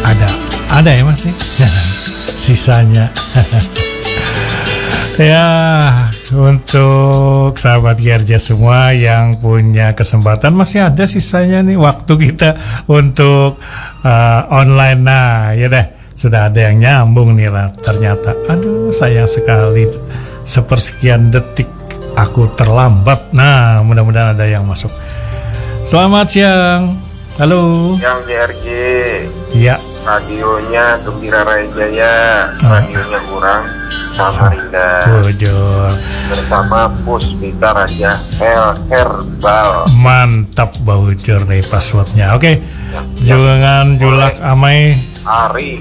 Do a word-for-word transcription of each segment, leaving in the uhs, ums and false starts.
Ada, ada ya Mas? Sisanya. Ya, untuk sahabat G R J semua yang punya kesempatan masih ada sisanya nih waktu kita untuk uh, online. Nah, ya deh, sudah ada yang nyambung nih lah. Ternyata, aduh sayang sekali sepersekian detik aku terlambat. Nah, mudah-mudahan ada yang masuk. Selamat siang. Halo. Yang G R J. Iya. Radionya Gembira Raya Jaya, radionya kurang Samarinda. Jujur. Bersama Puspita Raja Her Herbal. Mantap Baucur nih passwordnya. Oke. Ya, Jangan julak amai. Ari.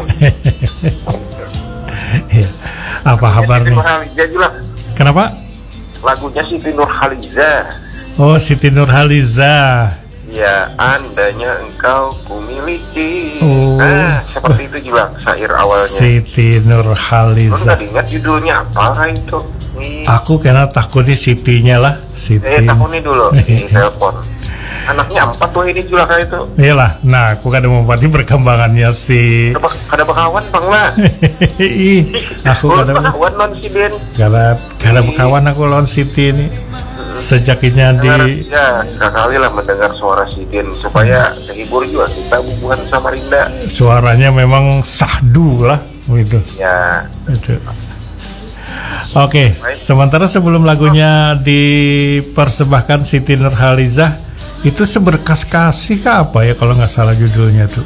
Ya. Apa kabar nih? Kenapa? Lagunya Siti Nurhaliza. Oh, Siti Nurhaliza. Ya, andanya engkau kumiliki. Oh. Nah, seperti itu juga syair awalnya. Siti Nurhaliza. Lu gak ingat judulnya apa itu? Nih. Aku kena takutnya Sitinya lah. Siti. Eh, takutnya dulu di telepon. Anaknya empat tuh ini juga kayak itu. Iyalah, nah aku kadang mau berarti perkembangannya si. Kada bakawan bang lah. Ih, aku kadang bakawan non si Ben. Kada kada bakawan aku lawan Siti ini. Sejaknya di ya sekali lah mendengar suara Sidin supaya terhibur juga kita hubungan sama Rinda. Suaranya memang sahdu lah gitu. Ya. Itu. Oke, okay. Sementara sebelum lagunya dipersembahkan Siti Nurhaliza, itu seberkas kasih kah apa ya kalau nggak salah judulnya tuh?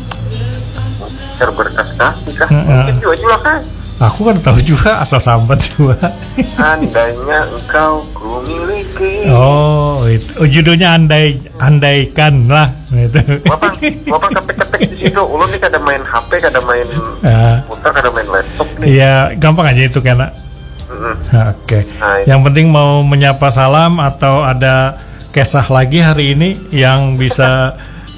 Seberkas kasih kah? Uh-uh. Mungkin juga juga kan? Aku kan tahu juga asal sambat juga. Andainya engkau ku miliki. Oh, itu oh, judulnya andai andaikan lah gitu. Bapak, bapak ketek-ketek di situ. Ulun nih kada main H P, kada main uh, komputer, kada main laptop nih. Iya, gampang aja itu karena. Mm-hmm. Oke. Okay. Nah, yang penting mau menyapa salam atau ada kisah lagi hari ini yang bisa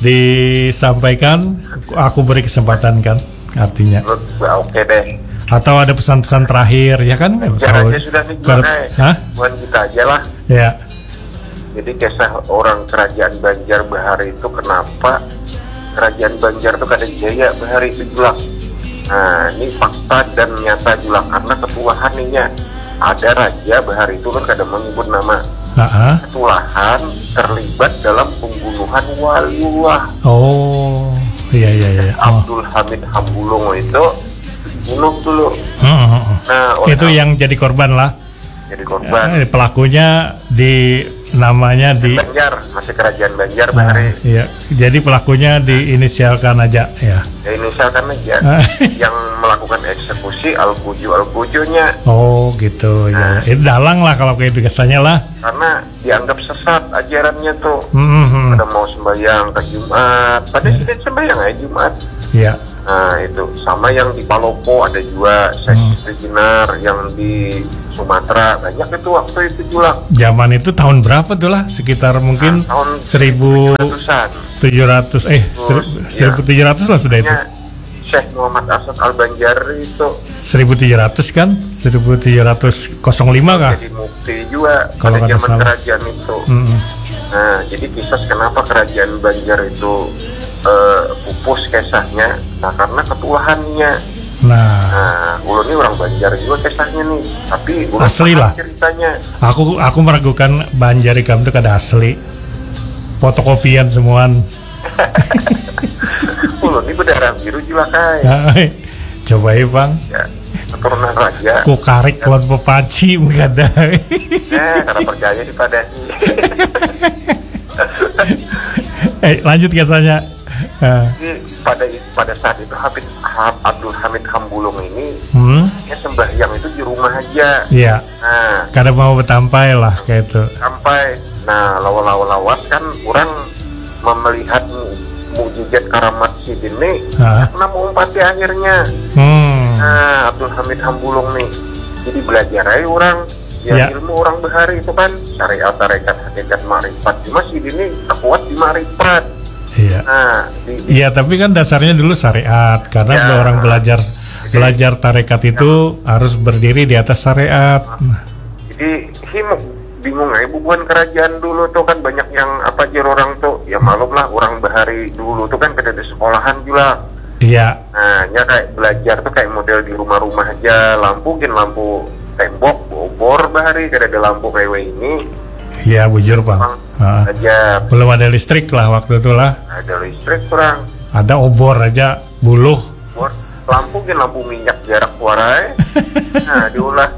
disampaikan, aku beri kesempatan kan artinya. Oke okay deh. Atau ada pesan-pesan terakhir ya kan? Caranya sudah nih juga kayak bukan kita aja lah. Ya. Jadi kisah orang kerajaan Banjar Bahari itu kenapa kerajaan Banjar itu kada jaya Bahari itu julak. Nah ini fakta dan nyata julak karena ketuahan ininya ada raja Bahari itu kan kada menyebut nama. Uh-huh. Ketuahan terlibat dalam pembunuhan waliullah. Oh iya iya iya. Oh. Abdul Hamid Hambulung itu bunuh dulu. Uh-huh. Nah, itu yang jadi korban lah. Jadi korban. Ya, pelakunya di namanya di Banjar, masih kerajaan Banjar Bahari. Uh, iya. Jadi pelakunya diinisialkan aja ya. Ya inisialkan aja. Yang melakukan eksekusi Al-Buju Al-Bujunya. Oh gitu nah. Ya. Itu dalang lah kalau kayak biasanya lah. Karena dianggap sesat ajarannya tuh. Mm-hmm. Pada mau sembahyang ke Jumat, pada yeah. sudah sembahyang aja Jumat. Iya. Nah itu sama yang di Palopo ada juga Sejinar hmm. yang di Sumatera banyak itu waktu itu juga. Zaman itu tahun berapa tuh lah? Sekitar mungkin nah, tahun seribu tujuh ratus eh seribu tujuh ratus lah sudah itu. Syekh Muhammad Asad Al-Banjari itu seribu tujuh ratus kan? seribu tujuh ratus lima kah? Jadi mufti juga kalau pada zaman salah. Kerajaan itu. Mm-hmm. Nah jadi kisah kenapa kerajaan Banjar itu uh, pupus kisahnya, nah karena ketuahannya. Nah, nah ulun ini orang Banjar juga kisahnya nih, tapi asli lah ceritanya. Aku aku meragukan Banjari kamu itu kada asli, fotokopian semuaan. Ulun ini berdarah biru juga kai. Coba ya bang. Ya, keturunan raja. Ku karik lawan pepaci enggak ada. Eh, karena percaya di pada. Eh, lanjut kisahnya. Jadi pada pada saat itu Habib Abdul Hamid Hambulung ini hmm? ya sembahyang itu di rumah aja. Iya. Nah, kada mau bertampai lah kayak itu. Sampai, nah lawas-lawas kan orang melihat mujizat karamat Sidin nih, karena mau umpati akhirnya. Hmm. Nah Abdul Hamid Hambulung nih, jadi belajar aja orang. Ya, ya ilmu orang Bahari itu kan syariat, tarekat, hakikat, ma'rifat. Cuma Sidin nih kuat di ma'rifat. Iya. Nah, iya tapi kan dasarnya dulu syariat karena ya, orang belajar jadi, belajar tarekat itu ya, harus berdiri di atas syariat. Nah. Jadi himuk bingung ya bukan kerajaan dulu tuh kan banyak yang apa aja orang tuh ya malum lah orang Bahari dulu tuh kan kada ada sekolahan juga. Iya. Nah, ya kayak belajar tuh kayak model di rumah-rumah aja, lampu kan lampu tembok, obor bahari, kada ada lampu kayak ini. Iya, bujur Bang. Uh, aja. Belum ada listrik lah waktu itu lah. Ada listrik kurang. Ada obor aja, buluh. Obor. Lampu kan lampu minyak jarak warai. Nah, diolah.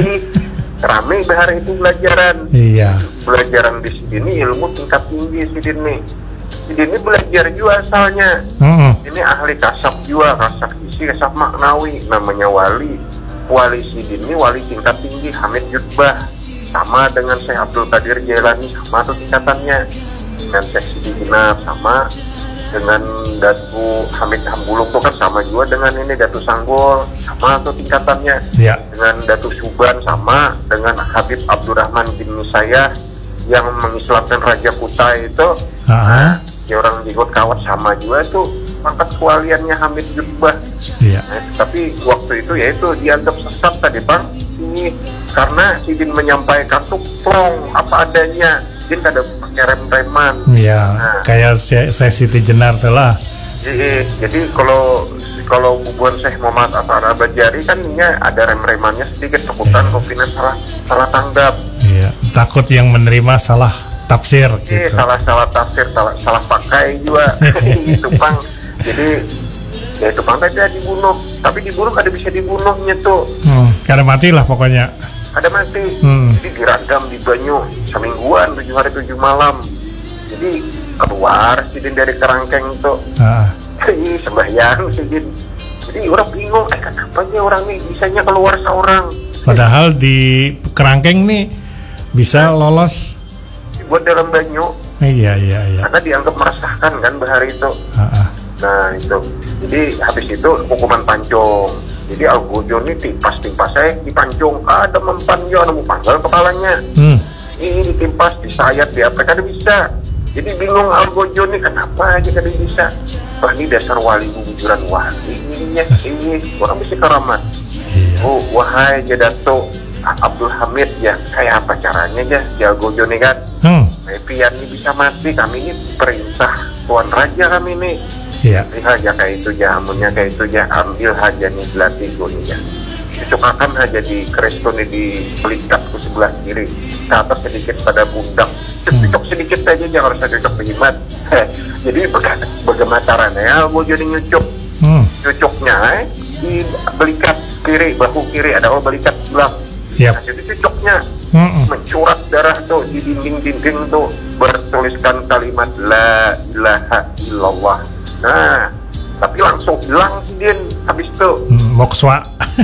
Rame bahari itu belajaran. Iya. Belajaran di sini ilmu tingkat tinggi sini. Ini belajar juga asalnya. Mm-hmm. Ini ahli kasab juga, kasab isi, kasab maknawi, namanya wali. Wali Sidin ini wali tingkat tinggi, Hamid Jutbah, sama dengan Syekh Abdul Qadir Jailani, sama tuh tingkatannya. Dengan Syekh Sidi Jenar, sama dengan Datu Hamid Hambulung tuh kan sama juga dengan ini Datu Sanggol, sama tuh tingkatannya. Yeah. Dengan Datu Suban, sama dengan Habib Abdurrahman bin Nisayah yang mengislamkan Raja Kutai itu. Uh-huh. Nah, ya orang jenggot kawat sama juga tuh pangkat kewaliannya Hamid Jutbah. Iya. Nah, tapi waktu itu ya itu dianggap sesat tadi Bang. Ini karena Sidin menyampaikan tuh plong apa adanya. Sidin kada pakai rem-reman. Iya. Nah, kayak saya Siti Jenar telah. Jadi, jadi kalau kalau hubungan Syekh Muhammad Asar Abadjari kan ini ada rem-remannya sedikit takutan kopinya salah salah tanggap. Iya. Takut yang menerima salah tafsir gitu. Salah salah tafsir, salah salah pakai juga. Itu Bang. Jadi ya itu Bang tadi dibunuh, tapi dibunuh kada bisa dibunuhnya tuh. Hmm, kada mati lah pokoknya. Kada mati. Hmm. Jadi diragam di banyu semingguan tujuh hari tujuh malam. Jadi keluar Sidin dari kerangkeng tuh. Ah. Ih, sembahyang Sidin. Jadi orang bingung, eh kenapa nih orang nih bisanya keluar seorang. Padahal di kerangkeng nih bisa lolos buat dalam banyu. Iya iya iya. Karena dianggap meresahkan kan bahari itu. Uh-uh. Nah itu. Jadi habis itu hukuman pancung. Jadi Algojo ini timpas-timpas saya dipancung. Ada mempan jo, nemu panggal kepalanya. Hmm. Ini ditimpas, disayat, di apa kan bisa. Jadi bingung Algojo ini kenapa aja kada bisa. Wah ini dasar wali bujuran wali ininya. Ini orang bisa keramat. Iya. Oh wahai Jadato Abdul Hamid ya, kayak apa caranya ya Algojo nih kan. Hmm. Pian ini bisa mati, kami ini perintah Tuan Raja kami ini. Iya. Lihat aja kayak itu jamunya kayak itu ya, ambil aja nih belatigo nih ya. Dicokakan aja di kresto nih di pelikat ke sebelah kiri, ke atas sedikit pada pundak. Cocok hmm. sedikit aja jangan harus cocok berhemat. Jadi bagaimana ya, mau jadi nyucuk. Hmm. Cocoknya eh, di belikat kiri, bahu kiri ada oh belikat sebelah. Yep. Nah, jadi cocoknya mm-mm. mencurat darah tuh di dinding-dinding tuh bertuliskan kalimat la ilaha illallah. Nah, tapi langsung hilang Sidin habis itu. Hmm, mokswa.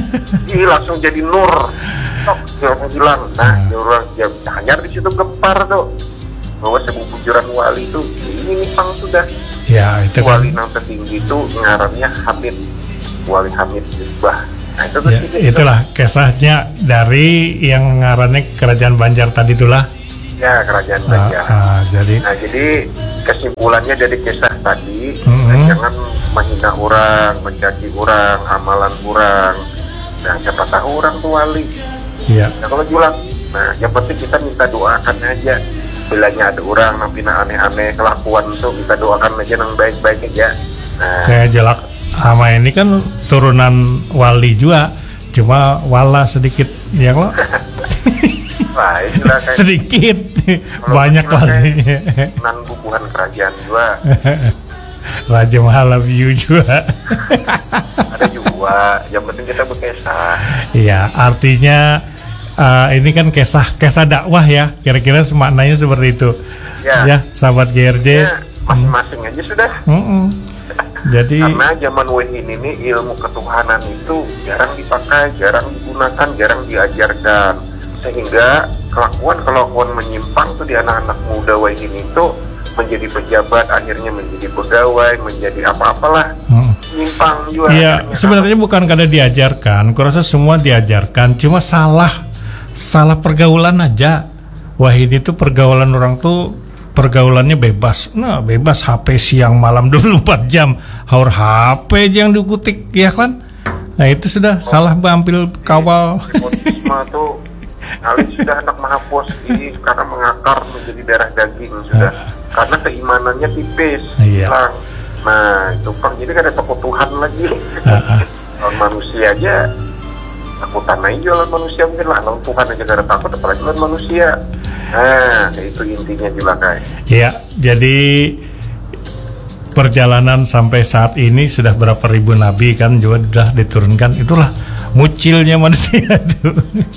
Iya langsung jadi nur. Tok, langsung hilang. Nah, hmm. orang ya hanya di situ gempar tuh bahwa sebuah bujuran wali itu ini nih Pang sudah. Ya itu wali kan. Yang tertinggi itu ngarannya Hamid, Wali Hamid Jutbah. Nah, itu ya, itulah kisahnya dari yang ngarannya Kerajaan Banjar tadi itulah. Ya Kerajaan Banjar. Ah, ah, jadi. Nah jadi kesimpulannya dari kisah tadi, mm-hmm. nah, jangan menghina orang, mencaci orang, amalan orang. Nah siapa tahu orang tuh wali. Iya. Nah kalau jualan, nah yang penting kita minta doakan aja. Bilanya ada orang nampina aneh-aneh kelakuan tuh kita doakan aja yang baik-baik aja. Nah, kayak jelak. Ama ini kan turunan wali juga, cuma wala sedikit ya kok. Wah, itulah kayak sedikit banyak walinya. Nan bubuhan kerajaan juga. Raja Mahalabyu juga. Ada juga, yang penting kita berkesah. Iya, artinya uh, ini kan kesah kesah dakwah ya, kira-kira semaknanya seperti itu. Ya, ya sahabat G R J. Ya, masing-masing aja sudah. Mm-mm. Jadi karena zaman Wehin ini ilmu ketuhanan itu jarang dipakai, jarang digunakan, jarang diajarkan, sehingga kelakuan-kelakuan menyimpang tuh di anak-anak muda Wehin itu menjadi pejabat, akhirnya menjadi pegawai, menjadi apa-apalah, hmm. menyimpang juga. Iya, sebenarnya apa? Bukan karena diajarkan, aku rasa semua diajarkan, cuma salah, salah pergaulan aja. Wehin itu pergaulan orang tuh pergaulannya bebas, nah bebas H P siang malam dua puluh empat jam, haur H P aja yang dikutik ya kan, nah itu sudah oh. salah ambil kawal. Nepotisme tuh kali sudah anak mahapus ini karena mengakar menjadi darah daging sudah, uh. karena keimanannya tipis, iya. hilang. Nah itu kan jadi kan ada takut Tuhan lagi. Uh-uh. Lawan manusia aja takutan aja lawan manusia mungkin lah, lawan Tuhan aja gak ada takut apalagi lawan manusia. Nah itu intinya juga kayak. Iya, jadi perjalanan sampai saat ini sudah berapa ribu nabi kan juga sudah diturunkan. Itulah mucilnya manusia itu.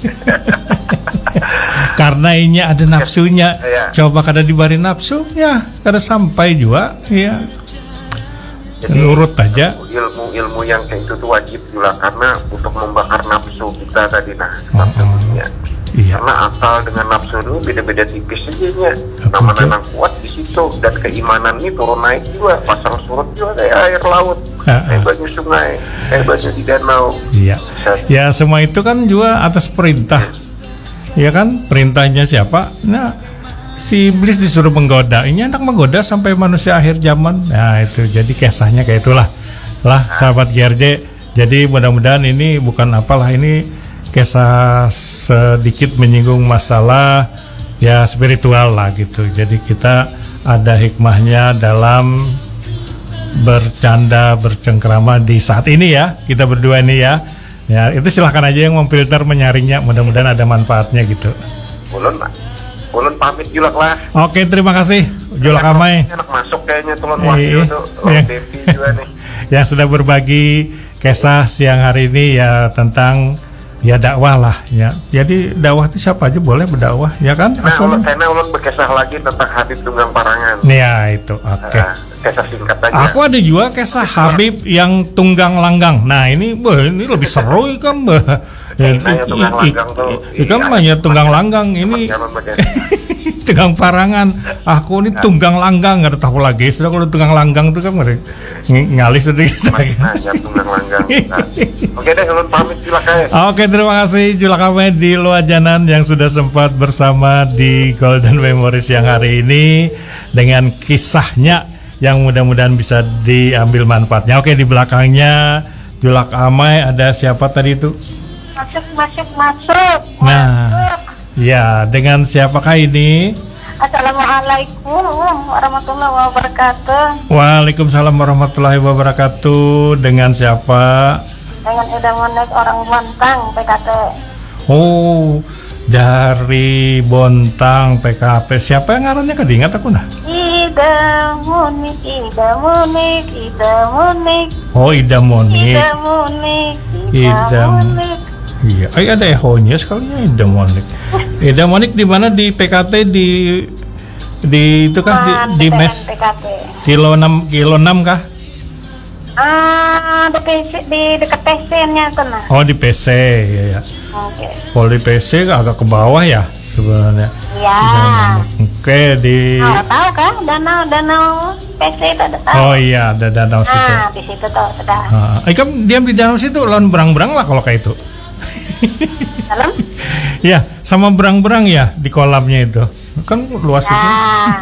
Karena ini ada nafsunya. Ya. Coba kada dibari nafsu ya kada sampai juga ya. Jadi, nurut aja. Ilmu-ilmu yang kayak itu tuh wajib juga karena untuk membakar nafsu kita tadi nah. Uh-uh. Iya. Karena akal dengan nafsu ini beda-beda tipis aja. Nama yang kuat di situ dan keimanan ini turun naik juga, pasang surut juga kayak air laut, uh-uh. kayak banyu sungai, kayak banyu di danau. Iya. Ya semua itu kan juga atas perintah. Ya kan perintahnya siapa? Nah si iblis disuruh menggoda. Ini anak menggoda sampai manusia akhir zaman. Nah itu jadi kisahnya kayak itulah lah sahabat G R J. Jadi mudah-mudahan ini bukan apalah, ini kisah sedikit menyinggung masalah ya spiritual lah gitu. Jadi kita ada hikmahnya dalam bercanda bercengkrama di saat ini ya, kita berdua ini ya. Ya itu silahkan aja yang memfilter menyaringnya, mudah-mudahan ada manfaatnya gitu. Ulun lah, ulun pamit julak lah. Oke terima kasih Julak Amai. Enak masuk kayaknya tulan Wahyu tuh, ya. Devi juga nih. Yang sudah berbagi kisah siang hari ini ya tentang ya dakwah lah ya. Jadi dakwah itu siapa aja boleh berdakwah ya kan? Nah, ulun saya ulun berkisah lagi tentang Habib Tunggang Parangan. Ya itu oke. Okay. Uh, kisah singkat aja. Aku ada juga kisah Habib yang tunggang langgang. Nah ini, bah, ini lebih seru kan, bah. Ya, tunggang langgang tuh. Ikan banyak tunggang langgang ini. Tunggang Parangan. Aku ini tunggang langgang nggak tahu lagi. Sudah kalau tunggang langgang tuh kan ng- ngalis sedikit. Nanya tunggang langgang. Nah. Oke deh, ulun pamit silakan. Oke terima kasih Julak Amai di Luajanan yang sudah sempat bersama di Golden Memories yang hari ini dengan kisahnya yang mudah-mudahan bisa diambil manfaatnya. Oke, di belakangnya Julak Amai ada siapa tadi itu? Masuk, masuk, masuk. Nah, masuk. Ya, dengan siapakah ini? Assalamualaikum warahmatullahi wabarakatuh. Waalaikumsalam warahmatullahi wabarakatuh. Dengan siapa? Dengan Ida Monik orang Bontang P K T. Oh, dari Bontang P K P. Siapa yang ngarannya kedingat aku nah? Ida Monik, Ida Monik, Ida Monik. Oh, Ida Monik. Ida Monik, Ida, Ida Monik. Iya, ay, ada ehonya sekalinya Ida Monik. Ida Monik di mana di P K T di di itu kah di, di mes P K T. Kilo enam kilo enam kah? Ah, di P C, di dekat P C-nya tuh nah. Oh, di P C ya ya. Oke. Kalau di P C agak ke bawah ya sebenarnya. Iya. Oke, di Oh, tahu kah? Danau danau P C itu ada tahu. Oh iya, ada danau nah, situ. Nah, di situ tuh sudah. Ah, eh kamu diam di danau situ lawan berang-berang lah kalau kayak itu. Dalam? Ya, sama berang-berang ya di kolamnya itu. Kan luas itu. Nah.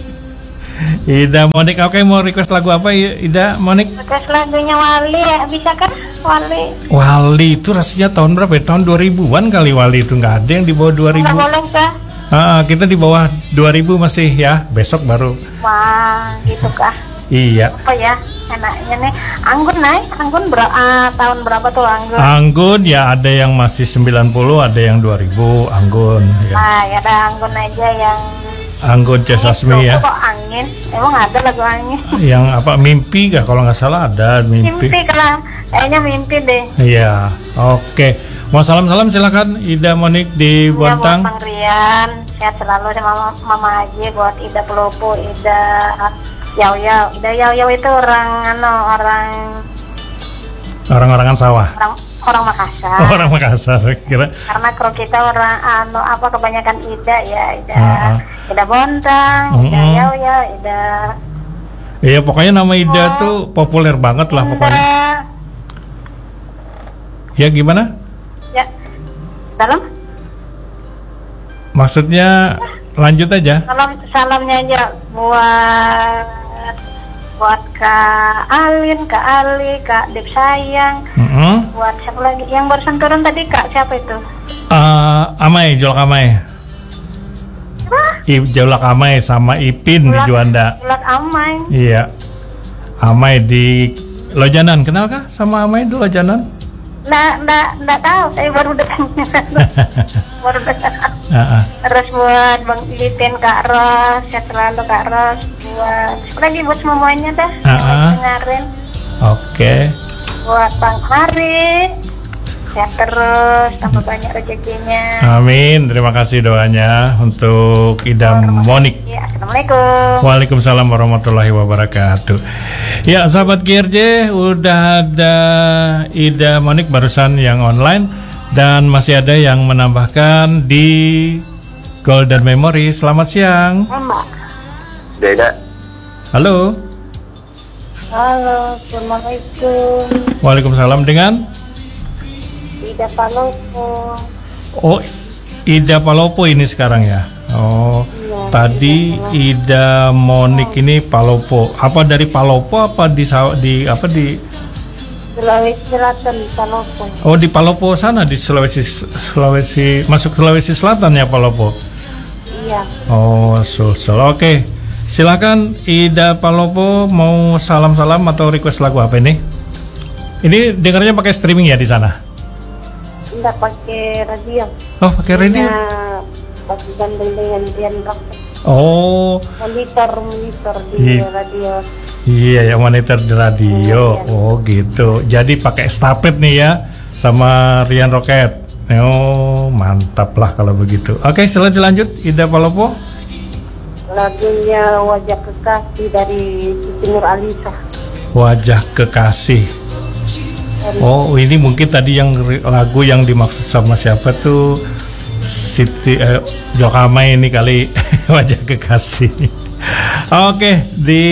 Ida Monik, oke mau request lagu apa Ida Monik? Request lagunya Wali ya, bisa kan? Wali. Wali itu rasanya tahun berapa ya? Tahun dua ribuan kali Wali itu, nggak ada yang di bawah dua ribu. Nggak boleh kah? Ah, kita di bawah dua ribu masih ya, besok baru. Wah, gitu kah? Iya. Apa ya? Enaknya nih, Anggun naik, Anggun ber- ah, tahun berapa tuh Anggun? Anggun ya ada yang masih sembilan puluh, ada yang dua ribu Anggun ya. Ah, ya ada Anggun aja yang Anggun C. Sasmi ya. Kok angin? Emang ada lagu angin? Yang apa mimpi kah kalau nggak salah ada mimpi. Mimpi kalau kayaknya mimpi deh. Iya, oke. Mau salam-salam silakan Ida Monik di Ya, buat Bontang. Bang Rian, sehat selalu sama Mama, Mama Haji, buat Ida Pelupu, Ida Yau Yau. Ida Yau Yau itu orang ano, orang Orang-orangan sawah. orang orang Makassar. Oh, orang Makassar kira. Karena kalau kita orang ano apa kebanyakan Ida ya, Ida Uh-uh. Ida Bontang, Ida Uh-uh. Yau Yau, Ida. Iya, pokoknya nama Ida tuh populer banget lah Ida. pokoknya. Ya gimana? Ya. Dalam? Maksudnya lanjut aja. Salam salamnya aja buat buat Kak Alin, Kak Ali, Kak Dep sayang. Mm-hmm. Buat siapa lagi? Yang barusan turun tadi Kak siapa itu? Uh, Amai, Jolak Amai. Apa? I, Jolak Amai sama Ipin di Juanda. Bulat Amai. Iya. Amai di Lojanan, kenal kah sama Amai di Lojanan? Nggak, nggak, nggak tahu, saya baru dengar. baru dengar. Uh-uh. Terus buat Bang Iten, Kak Ros, ya selalu Kak Ros, buat lagi buat semuanya dah. Uh-uh. Dengerin. Oke. Okay. Buat Bang Ari, ya terus tambah banyak rezekinya. Amin. Terima kasih doanya untuk Ida Monik. Ya, Assalamualaikum. Waalaikumsalam warahmatullahi wabarakatuh. Ya, sahabat G R J, udah ada Ida Monik barusan yang online dan masih ada yang menambahkan di Golden Memory. Selamat siang. Mbak. Deda. Halo. Halo, Assalamualaikum. Waalaikumsalam, dengan Ida Palopo. Oh, Ida Palopo ini sekarang ya. Oh, Iya, tadi Ida Monik ini Palopo. Apa dari Palopo apa di saw- di apa di Sulawesi Selatan, Palopo. Oh, di Palopo sana, di Sulawesi Sulawesi masuk Sulawesi Selatan ya Palopo. Iya. Oh, Sulsel. Oke. Silakan Ida Palopo, mau salam-salam atau request lagu apa ini? Ini dengarnya pakai streaming ya di sana? Enggak pakai radio. Oh, pakai radio. Nah, pakai gandeng dengan Dian Rock. Oh. Monitor monitor di Iya. radio. Iya, yang monitor di radio. Oh, gitu. Jadi pakai estafet nih ya sama Rian Rocket. Oh, mantap lah kalau begitu. Oke, setelah dilanjut Ida Palopo. Lagunya Wajah Kekasih dari Siti Nur Alisa. Wajah Kekasih. Oh, ini mungkin tadi yang lagu yang dimaksud sama siapa tuh? Siti eh, Jokamai ini kali. Wajah Kekasih. Oke, di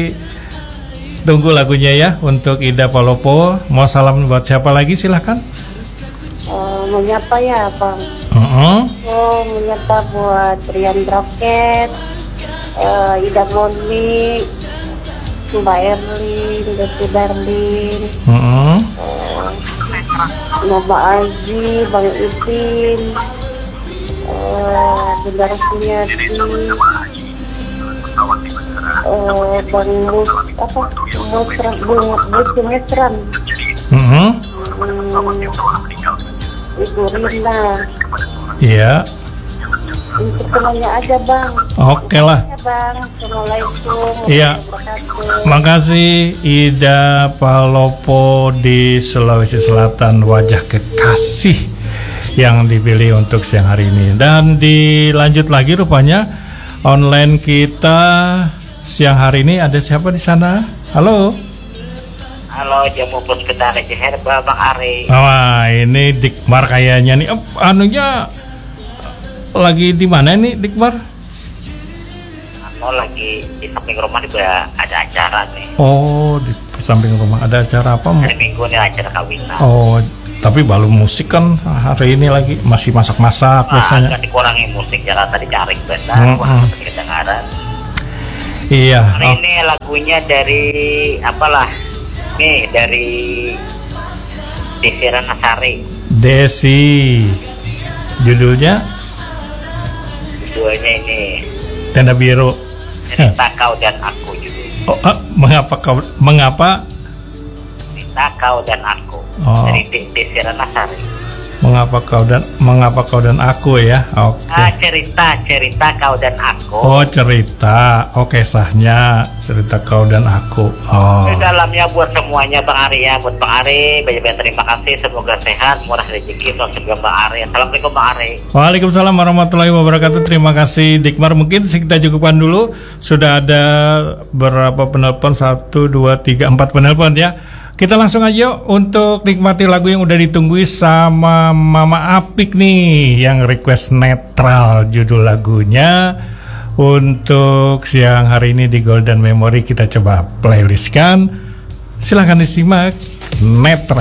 tunggu lagunya ya untuk Ida Palopo. Mau salam buat siapa lagi, silahkan. Uh, menyapa ya Bang. Uh-uh. Oh, menyapa buat Rian Rocket, uh, Ida Moni, Mbak Erlin, Desi Darlin, Uh-uh. uh, Mbak Aji, Bang Ipin, uh, Bunda Rasmiati, uh, Bang Mus, apa? Musran, Bus Mesran. Uh-uh. Hmm, Ibu Rina. Iya. Untuk semuanya aja Bang. Oke lah. Ya Bang. Assalamualaikum. Iya. Wabarakatuh. Makasih Ida Palopo di Sulawesi Selatan, Wajah Kekasih yang dipilih untuk siang hari ini. Dan dilanjut lagi rupanya online kita siang hari ini ada siapa di sana? Halo. Halo, jamu pos petani Jeher, Bang Ari. Wah, ini Dikmar kayaknya nih. Eh, anunya lagi di mana nih Dikmar? Aku lagi di samping rumah juga ada acara nih. Oh, di samping rumah ada acara apa? Hari Minggu nih acara kawinan. Oh, tapi baru musik kan hari ini lagi masih masak-masak biasanya. Agak dikurangi musik ya, tadi cari benda. Hmm, Wah, hmm. kedengaran. Iya. Hari Oh. ini lagunya dari apalah? Nih dari Desi Ranasari. Desi. Judulnya Keduanya ini Tenda Biru. Cerita Kau dan Aku judul. Oh, ah, mengapa kau mengapa Cerita Kau dan Aku. Oh. Dari De- Desi Ranasari. mengapa kau dan mengapa kau dan aku ya? Oke. Ah, cerita cerita Kau dan Aku. Oh, cerita. Oke, sahnya cerita kau dan aku. Oh. Di dalamnya buat semuanya Bang Ari ya, buat Bang Ari banyak-banyak terima kasih, semoga sehat, murah rezeki, sukses juga Bang Ari. Assalamualaikum Bang Ari. Waalaikumsalam warahmatullahi wabarakatuh. Terima kasih Dikmar. Mungkin kita cukupkan dulu. Sudah ada berapa penelpon? Satu, dua, tiga, empat penelpon ya. Kita langsung aja untuk nikmati lagu yang udah ditunggu sama Mama Apik nih, yang request netral judul lagunya. Untuk siang hari ini di Golden Memory kita coba playlistkan. Silahkan disimak Netral.